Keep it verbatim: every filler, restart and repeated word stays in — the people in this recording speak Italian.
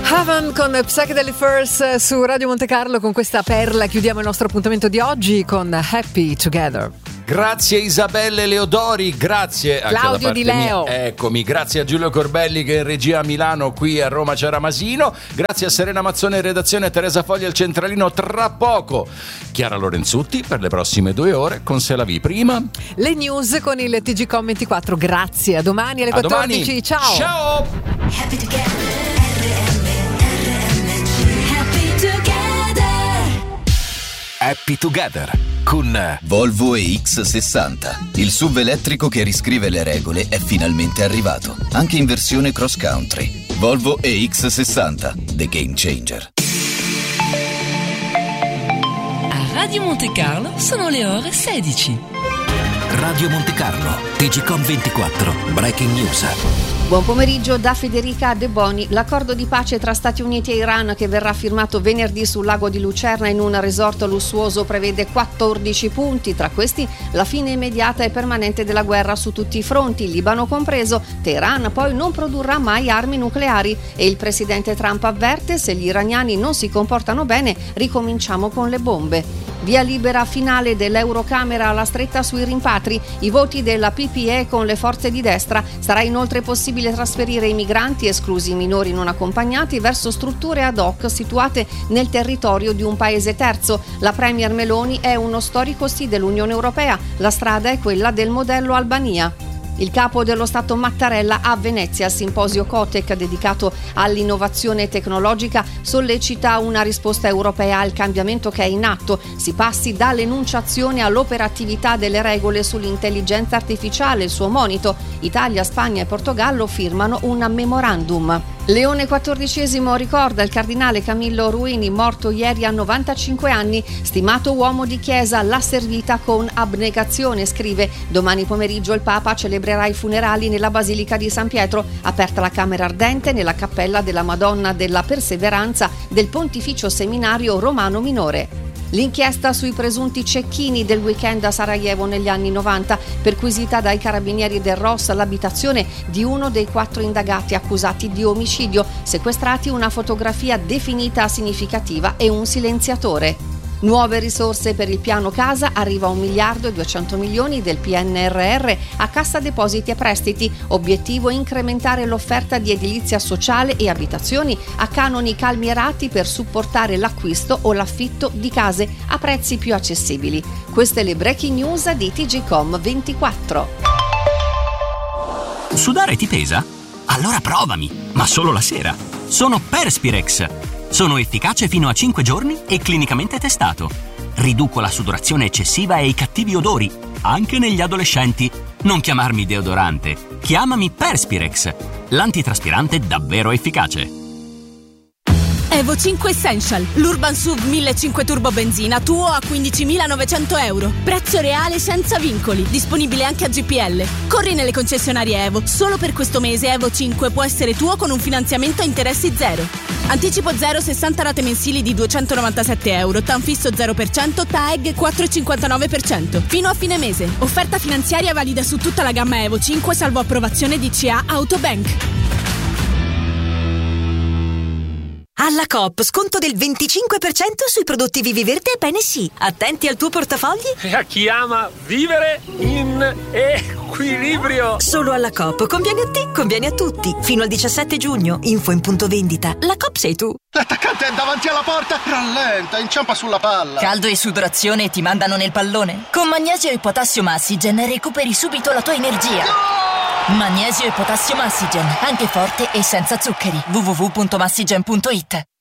Haven con Psychedelic Furs su Radio Monte Carlo. Con questa perla chiudiamo il nostro appuntamento di oggi con Happy Together. Grazie Isabelle Leodori, grazie anche Claudio Di Leo. Mia. Eccomi, grazie a Giulio Corbelli che è in regia a Milano, qui a Roma c'era Masino, grazie a Serena Mazzone in redazione e Teresa Foglia al centralino. Tra poco Chiara Lorenzutti per le prossime due ore con Se la vi prima. Le news con il T G Com ventiquattro. Grazie, a domani alle a quattordici. Domani. Ciao. Ciao. Happy together. Happy together. Happy Together con Volvo E X sessanta. Il S U V elettrico che riscrive le regole è finalmente arrivato, anche in versione cross country. Volvo E X sessanta, the game changer. A Radio Monte Carlo sono le ore sedici. Radio Monte Carlo, T G Com ventiquattro, Breaking News. Buon pomeriggio da Federica De Boni. L'accordo di pace tra Stati Uniti e Iran, che verrà firmato venerdì sul lago di Lucerna in un resort lussuoso, prevede quattordici punti. Tra questi la fine immediata e permanente della guerra su tutti i fronti, Libano compreso. Teheran poi non produrrà mai armi nucleari e il presidente Trump avverte: se gli iraniani non si comportano bene ricominciamo con le bombe. Via libera finale dell'Eurocamera alla stretta sui rimpatri, i voti della P P E con le forze di destra. Sarà inoltre possibile trasferire i migranti, esclusi i minori non accompagnati, verso strutture ad hoc situate nel territorio di un paese terzo. La Premier Meloni è uno storico sì dell'Unione Europea, la strada è quella del modello Albania. Il capo dello Stato Mattarella a Venezia, al simposio Cotec dedicato all'innovazione tecnologica, sollecita una risposta europea al cambiamento che è in atto. Si passi dall'enunciazione all'operatività delle regole sull'intelligenza artificiale, il suo monito. Italia, Spagna e Portogallo firmano un memorandum. Leone quattordicesimo ricorda il cardinale Camillo Ruini, morto ieri a novantacinque anni, stimato uomo di chiesa, l'ha servita con abnegazione, scrive. Domani pomeriggio il Papa celebrerà i funerali nella Basilica di San Pietro, aperta la Camera Ardente nella cappella della Madonna della Perseveranza del Pontificio Seminario Romano Minore. L'inchiesta sui presunti cecchini del weekend a Sarajevo negli anni novanta, perquisita dai carabinieri del R O S l'abitazione di uno dei quattro indagati accusati di omicidio, sequestrati una fotografia definita significativa e un silenziatore. Nuove risorse per il piano casa, arriva un miliardo e duecento milioni del P N R R a Cassa Depositi e Prestiti. Obiettivo: incrementare l'offerta di edilizia sociale e abitazioni a canoni calmierati per supportare l'acquisto o l'affitto di case a prezzi più accessibili. Queste le breaking news di T G Com ventiquattro. Sudare ti pesa? Allora provami, ma solo la sera. Sono Perspirex. Sono efficace fino a cinque giorni e clinicamente testato. Riduco la sudorazione eccessiva e i cattivi odori, anche negli adolescenti. Non chiamarmi deodorante, chiamami Perspirex, l'antitraspirante davvero efficace. Evo cinque Essential, l'Urban S U V millecinquecento Turbo Benzina tuo a quindicimilanovecento euro. Prezzo reale senza vincoli, disponibile anche a G P L. Corri nelle concessionarie Evo. Solo per questo mese Evo cinque può essere tuo con un finanziamento a interessi zero. Anticipo zero, sessanta rate mensili di duecentonovantasette euro. T A N fisso zero per cento, T A E G quattro virgola cinquantanove per cento. Fino a fine mese. Offerta finanziaria valida su tutta la gamma Evo cinque, salvo approvazione D C A Autobank. Alla Coop, sconto del venticinque per cento sui prodotti Vivi Verde e Bene Sì. Attenti al tuo portafogli. E a chi ama vivere in equilibrio. Solo alla Coop. Conviene a te, conviene a tutti. Fino al diciassette giugno. Info in punto vendita. La Coop sei tu. L'attaccante è davanti alla porta. Rallenta, inciampa sulla palla. Caldo e sudorazione ti mandano nel pallone? Con Magnesio e Potassio Massigen recuperi subito la tua energia. No! Magnesio e Potassio Massigen, anche forte e senza zuccheri. w w w punto massigen punto i t.